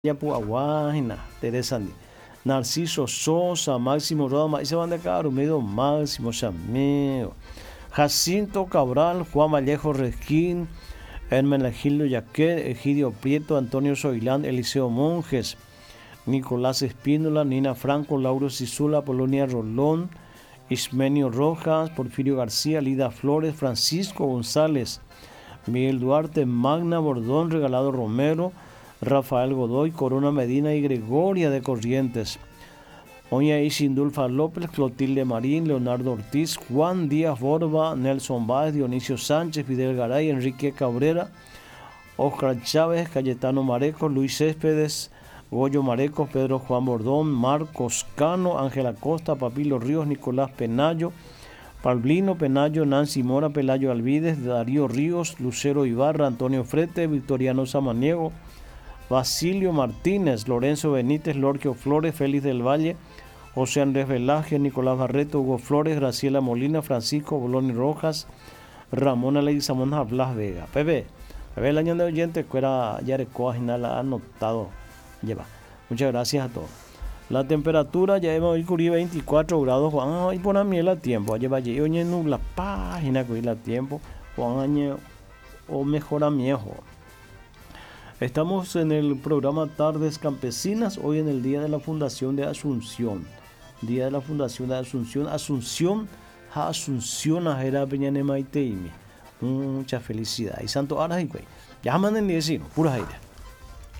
Yapuahuajina, Teresa Narciso Sosa, Máximo Roma, y se van de acá, Rumedo Máximo Chameo, Jacinto Cabral, Juan Vallejo Resquín, Hermenegildo Yaquet, Egidio Prieto, Antonio Soilán, Eliseo Monjes, Nicolás Espínola, Nina Franco, Lauro Cisula, Polonia Rolón, Ismenio Rojas, Porfirio García, Lida Flores, Francisco González, Miguel Duarte, Magna Bordón, Regalado Romero, Rafael Godoy, Corona Medina y Gregoria de Corrientes. Oña Isindulfa López, Clotilde Marín, Leonardo Ortiz, Juan Díaz Borba, Nelson Báez, Dionisio Sánchez, Fidel Garay, Enrique Cabrera, Oscar Chávez, Cayetano Mareco, Luis Céspedes, Goyo Mareco, Pedro Juan Bordón, Marcos Cano, Ángela Costa, Papilo Ríos, Nicolás Penayo, Pablino Penayo, Nancy Mora, Pelayo Alvides, Darío Ríos, Lucero Ibarra, Antonio Frete, Victoriano Samaniego, Basilio Martínez, Lorenzo Benítez, Lorquio Flores, Félix del Valle, José Andrés Velázquez, Nicolás Barreto, Hugo Flores, Graciela Molina, Francisco Boloni Rojas, Ramón Alexamón Blas Vega. Pepe, el año de oyente, que era Yarecoa, la ha anotado. Lleva. Muchas gracias a todos. La temperatura ya hemos hoy 24 grados. Juan, y por a mí el tiempo. Lleva allí, oye, nubla página que hoy la tiempo. Juan, año o mejor a mi hijo. Estamos en el programa Tardes Campesinas, hoy en el Día de la Fundación de Asunción. Día de la Fundación de Asunción. Asunción a Jera Peñanema y Teimi. Mucha felicidad. Y Santo Aras y Güey. Ya manden y decimos, pura aire.